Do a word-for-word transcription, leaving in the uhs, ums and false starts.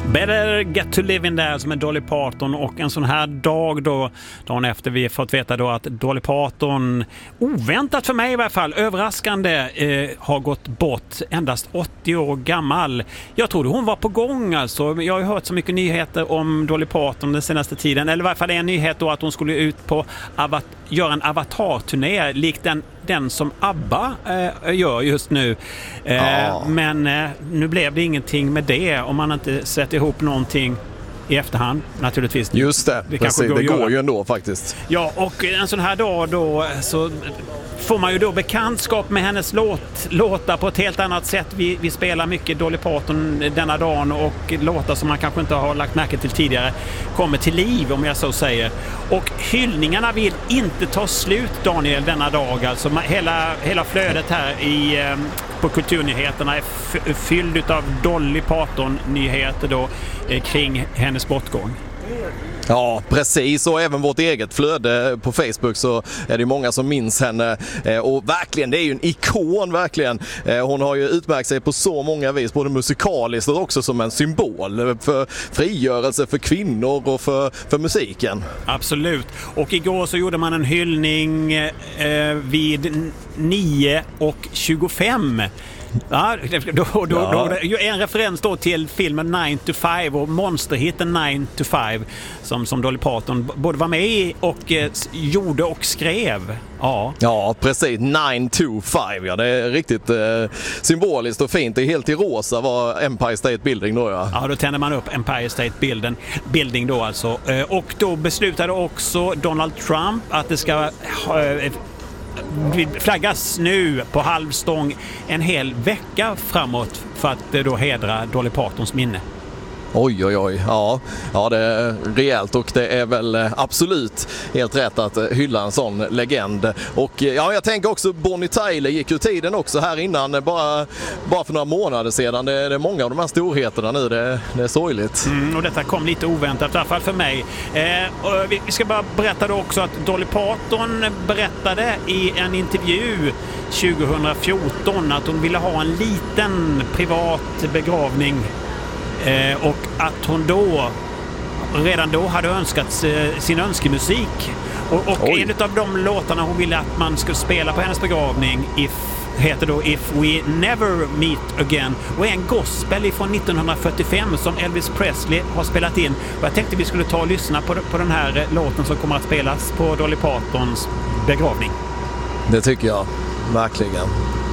Better Get to Live in There som är Dolly Parton, och en sån här dag då, dagen efter vi fått veta då att Dolly Parton, oväntat för mig i varje fall, överraskande eh, har gått bort, endast åttio år gammal. Jag trodde hon var på gång alltså. Jag har ju hört så mycket nyheter om Dolly Parton den senaste tiden, eller i varje fall en nyhet då att hon skulle ut på avat- göra en avatarturné likt den den som ABBA eh, gör just nu. Eh, ja. Men eh, nu blev det ingenting med det om man inte sätter ihop någonting i efterhand, naturligtvis. Just det, det, precis, går, det går ju ändå faktiskt. Ja, och en sån här dag då så får man ju då bekantskap med hennes låt, låtar på ett helt annat sätt. Vi, vi spelar mycket Dolly Parton denna dagen, och låtar som man kanske inte har lagt märke till tidigare kommer till liv, om jag så säger. Och hyllningarna vill inte ta slut, Daniel, denna dag. Alltså hela, hela flödet här i, på Kulturnyheterna är f- fylld av Dolly Parton-nyheter då eh, kring hennes bortgång. Ja, precis. Och även vårt eget flöde på Facebook så är det många som minns henne. Och verkligen, det är ju en ikon, verkligen. Hon har ju utmärkt sig på så många vis, både musikaliskt och också som en symbol för frigörelse för kvinnor och för, för musiken. Absolut. Och igår så gjorde man en hyllning eh, vid nio och tjugofem. Ja, då, då, då, då, då, en referens då till filmen nine to five och monsterhitten nine to five som, som Dolly Parton både var med i och eh, gjorde och skrev. Ja, ja precis. nine to five, ja, det är riktigt eh, symboliskt och fint. Det är helt i rosa var Empire State Building då, ja. Ja, då tänder man upp Empire State Building, building då alltså. Eh, och då beslutade också Donald Trump att det ska eh, flaggas nu på halvstång en hel vecka framåt för att då hedra Dolly Partons minne. Oj, oj, oj. Ja, ja, det är rejält, och det är väl absolut helt rätt att hylla en sån legend. Och ja, jag tänker också Bonnie Tyler gick ju tiden också här innan, bara, bara för några månader sedan. Det är, det är många av de här storheterna nu, det, det är sorgligt. Mm, och detta kom lite oväntat, i alla fall för mig. Eh, och vi, vi ska bara berätta då också att Dolly Parton berättade i en intervju tjugohundrafjorton att hon ville ha en liten privat begravning. Eh, och att hon då redan då hade önskat eh, sin önskemusik, och, och en av de låtarna hon ville att man skulle spela på hennes begravning if, heter då If We Never Meet Again, och är en gospel från nittonhundrafyrtiofem som Elvis Presley har spelat in. Och jag tänkte vi skulle ta och lyssna på, på den här låten som kommer att spelas på Dolly Partons begravning. Det tycker jag verkligen.